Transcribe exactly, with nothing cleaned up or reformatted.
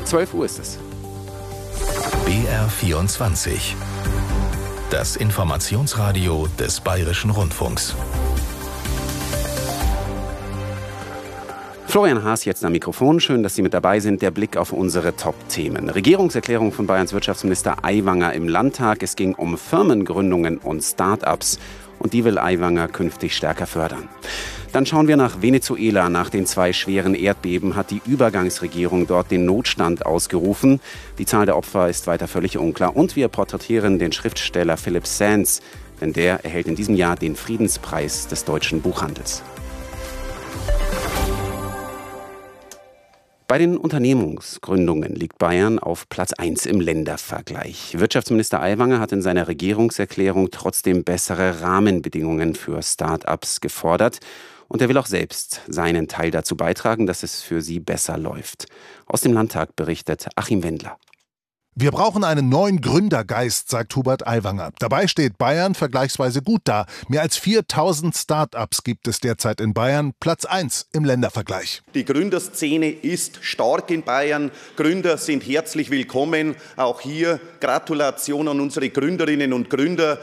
zwölf Uhr ist es. B R vierundzwanzig. Das Informationsradio des Bayerischen Rundfunks. Florian Haas jetzt am Mikrofon. Schön, dass Sie mit dabei sind. Der Blick auf unsere Top-Themen. Regierungserklärung von Bayerns Wirtschaftsminister Aiwanger im Landtag. Es ging um Firmengründungen und Start-ups. Und die will Aiwanger künftig stärker fördern. Dann schauen wir nach Venezuela. Nach den zwei schweren Erdbeben hat die Übergangsregierung dort den Notstand ausgerufen. Die Zahl der Opfer ist weiter völlig unklar. Und wir porträtieren den Schriftsteller Philipp Sands, denn der erhält in diesem Jahr den Friedenspreis des deutschen Buchhandels. Bei den Unternehmensgründungen liegt Bayern auf Platz eins im Ländervergleich. Wirtschaftsminister Aiwanger hat in seiner Regierungserklärung trotzdem bessere Rahmenbedingungen für Start-ups gefordert. Und er will auch selbst seinen Teil dazu beitragen, dass es für sie besser läuft. Aus dem Landtag berichtet Achim Wendler. Wir brauchen einen neuen Gründergeist, sagt Hubert Aiwanger. Dabei steht Bayern vergleichsweise gut da. Mehr als viertausend Start-ups gibt es derzeit in Bayern. Platz eins im Ländervergleich. Die Gründerszene ist stark in Bayern. Gründer sind herzlich willkommen. Auch hier Gratulation an unsere Gründerinnen und Gründer.